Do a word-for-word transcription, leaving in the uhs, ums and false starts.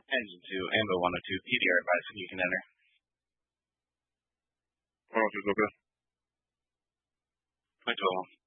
Engine two, Ambo one oh two, P D R advice when you can enter. one oh two is okay. Point two oh one.